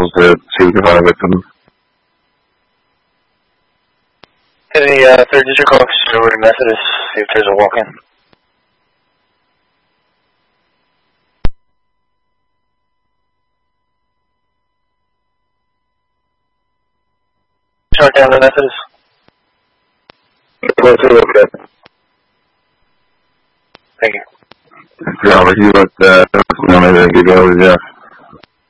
vehicles to see if we can find a victim. Any third district officer over to Methodist, see if there's a walk-in. Short down to Methodist. Thank you. Robert, you looked, maybe give you over to Jeff.